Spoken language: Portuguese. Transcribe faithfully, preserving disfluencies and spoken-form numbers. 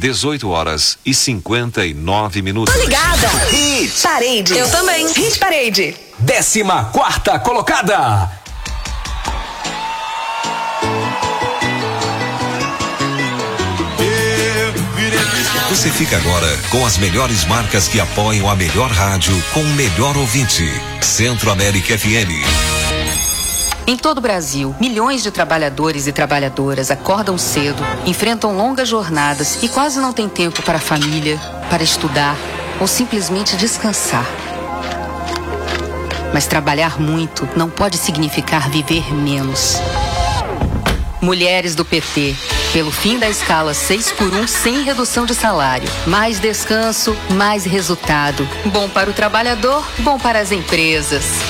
dezoito horas e cinquenta e nove minutos. Tô ligada. Hit Parade. Eu também. Hit Parade. Décima quarta colocada. Você fica agora com as melhores marcas que apoiam a melhor rádio com o melhor ouvinte. Centro América F M. Em todo o Brasil, milhões de trabalhadores e trabalhadoras acordam cedo, enfrentam longas jornadas e quase não têm tempo para a família, para estudar ou simplesmente descansar. Mas trabalhar muito não pode significar viver menos. Mulheres do P T, pelo fim da escala seis por um sem redução de salário. Mais descanso, mais resultado. Bom para o trabalhador, bom para as empresas.